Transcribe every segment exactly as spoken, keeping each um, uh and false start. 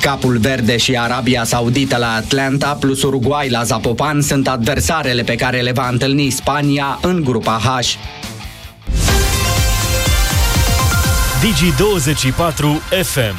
Capul Verde și Arabia Saudită la Atlanta plus Uruguay la Zapopan sunt adversarele pe care le va întâlni Spania în grupa H. Digi douăzeci și patru F M.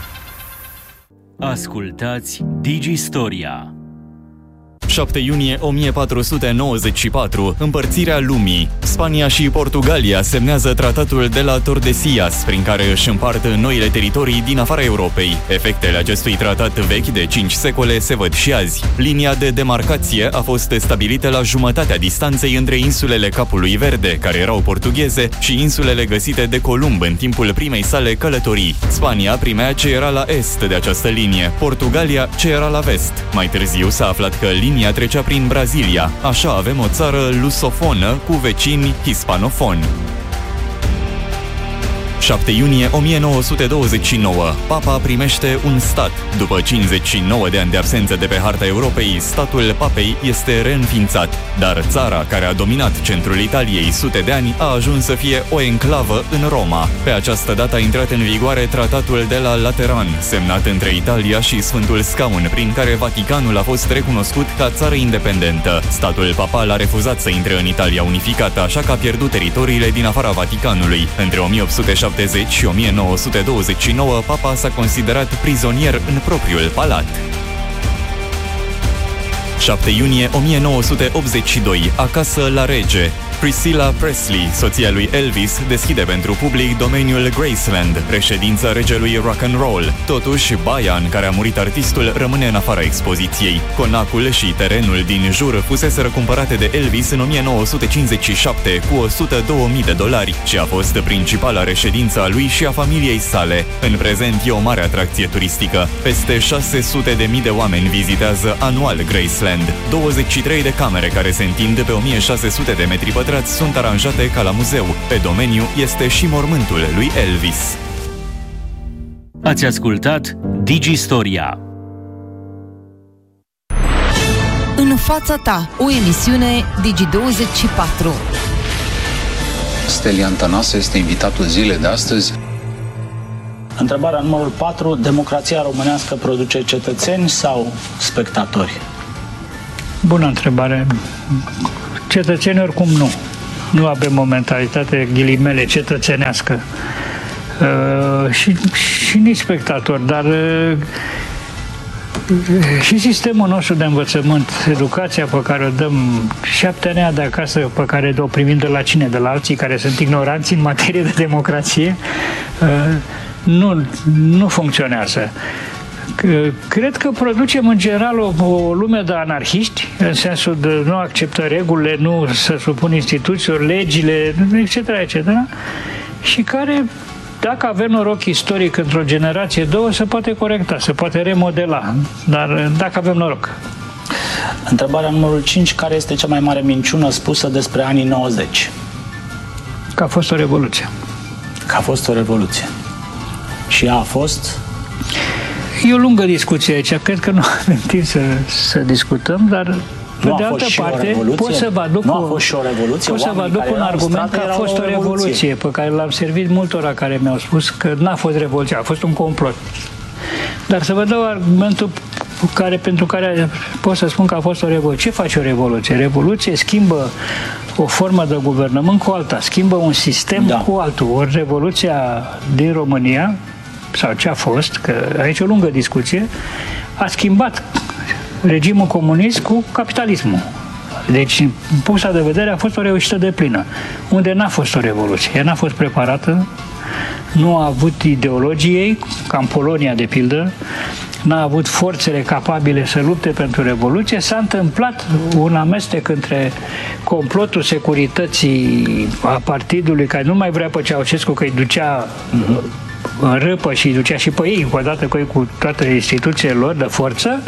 Ascultați Digi Storia. șapte iunie o mie patru sute nouăzeci și patru. Împărțirea lumii. Spania și Portugalia semnează tratatul de la Tordesillas, prin care își împart noile teritorii din afara Europei. Efectele acestui tratat vechi de cinci secole se văd și azi. Linia de demarcație a fost stabilită la jumătatea distanței între insulele Capului Verde, care erau portugheze, și insulele găsite de Columb în timpul primei sale călătorii. Spania primea ce era la est de această linie, Portugalia ce era la vest. Mai târziu s-a aflat că linia trecea prin Brazilia. Așa avem o țară lusofonă cu vecini hispanofoni. șapte iunie o mie nouă sute douăzeci și nouă. Papa primește un stat. După cincizeci și nouă de ani de absență de pe harta Europei, statul papei este reînființat. Dar țara care a dominat centrul Italiei sute de ani a ajuns să fie o enclavă în Roma. Pe această dată a intrat în vigoare tratatul de la Lateran, semnat între Italia și Sfântul Scaun, prin care Vaticanul a fost recunoscut ca țară independentă. Statul papal a refuzat să intre în Italia unificată, așa că a pierdut teritoriile din afara Vaticanului. Între o mie opt sute șaptezeci și o mie nouă sute douăzeci și nouă, papa s-a considerat prizonier în propriul palat. șapte iunie o mie nouă sute optzeci și doi. Acasă la rege. Priscilla Presley, soția lui Elvis, deschide pentru public domeniul Graceland, reședința regelui rock and roll. Totuși, baia în care a murit artistul rămâne în afara expoziției. Conacul și terenul din jur fuseseră cumpărate de Elvis în o mie nouă sute cincizeci și șapte cu o sută două mii de dolari și a fost principala reședință a lui și a familiei sale. În prezent e o mare atracție turistică. Peste șase sute de mii de oameni vizitează anual Graceland. douăzeci și trei de camere care se întind pe o mie șase sute de metri pătrați sunt aranjate ca la muzeu. Pe domeniu este și mormântul lui Elvis. Ați ascultat Digi Storia. În fața ta, o emisiune Digi douăzeci și patru. Stelian Tănase este invitatul zilei de astăzi. Întrebarea numărul patru. Democrația românească produce cetățeni sau spectatori? Bună întrebare. Cetățeni oricum nu. Nu avem o mentalitate, ghilimele, cetățenească. Uh, și, și nici spectatori, dar uh, și sistemul nostru de învățământ, educația pe care o dăm, șapte ani de acasă pe care o primim de la cine? De la alții care sunt ignoranți în materie de democrație, uh, nu, nu funcționează. Cred că producem în general o, o lume de anarhiști, în sensul de nu acceptă regulile, nu se supun instituțiilor, legile, et cetera, et cetera, și care, dacă avem noroc istoric într-o generație, două, se poate corecta, se poate remodela, dar dacă avem noroc. Întrebarea numărul cinci. Care este cea mai mare minciună spusă despre anii nouăzeci? Că a fost o revoluție. Că a fost o revoluție. Și ea a fost... E o lungă discuție aici, cred că nu avem timp să, să discutăm, dar pe nu de altă parte pot să vă aduc, nu a fost și o revoluție? Pot să vă aduc un argument că a fost o revoluție, revoluție pe care l-am servit multora care mi-au spus că n-a fost revoluție, a fost un complot. Dar să vă dau argumentul care, pentru care pot să spun că a fost o revoluție. Ce face o revoluție? Revoluție schimbă o formă de guvernământ cu alta, schimbă un sistem da. cu altul. Ori revoluția din România, sau ce a fost, că aici e o lungă discuție, a schimbat regimul comunist cu capitalismul. Deci, din punctul de vedere, a fost o reușită deplină, unde n-a fost o revoluție. Ea n-a fost preparată, nu a avut ideologiei, ca în Polonia, de pildă, n-a avut forțele capabile să lupte pentru revoluție. S-a întâmplat un amestec între complotul securității a partidului, care nu mai vrea pe Ceaușescu, că îi ducea în râpă și îi ducea și pe ei, odată cu ei, cu toate instituțiile lor de forță.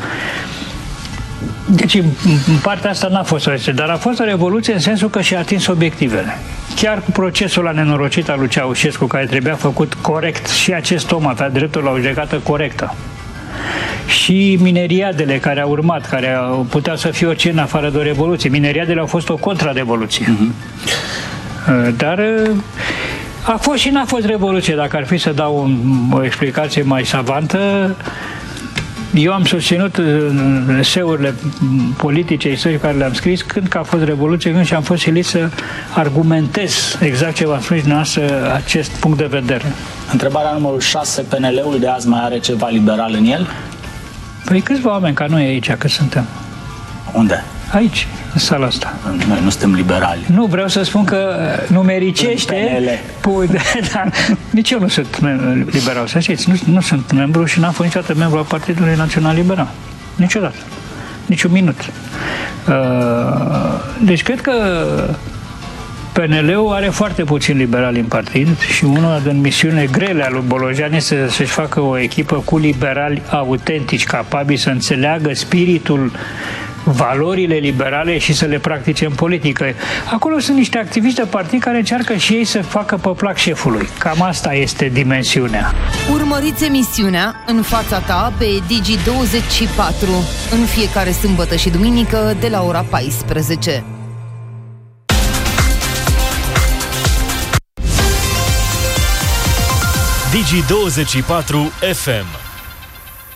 Deci, în partea asta n-a fost o revoluție, dar a fost o revoluție în sensul că și-a atins obiectivele. Chiar cu procesul ăla nenorocit al lui Ceaușescu, care trebuia făcut corect, și acest om avea dreptul la o judecată corectă. Și mineriadele care au urmat, care au putea să fie orice în afară de o revoluție. Mineriadele au fost o contrarevoluție. Uh-huh. Dar a fost și n-a fost revoluție. Dacă ar fi să dau un, o explicație mai savantă, Eu am susținut eseurile politice, istorice care le-am scris când că a fost Revoluție, când și am fost silit să argumentez exact ce v-am spus dumneavoastră, acest punct de vedere. Întrebarea numărul șase. P N L-ul de azi mai are ceva liberal în el? Păi câțiva oameni ca noi aici, cât suntem? Unde? Aici, în sala asta. Noi nu suntem liberali. Nu, vreau să spun că numericește... Pui, da, nici eu nu sunt liberal, să știți. Nu, nu sunt membru și n-am fost niciodată membru al Partidului Național Liberal. Niciodată. Nici un minut. Deci cred că P N L-ul are foarte puțin liberali în partid și una din misiunile grele a lui Bolojan este să-și facă o echipă cu liberali autentici, capabili să înțeleagă spiritul, valorile liberale și să le practice în politică. Acolo sunt niște activiști de partid care încearcă și ei să facă pe plac șefului. Cam asta este dimensiunea. Urmăriți emisiunea În fața ta pe Digi douăzeci și patru în fiecare sâmbătă și duminică de la ora paisprezece. Digi douăzeci și patru F M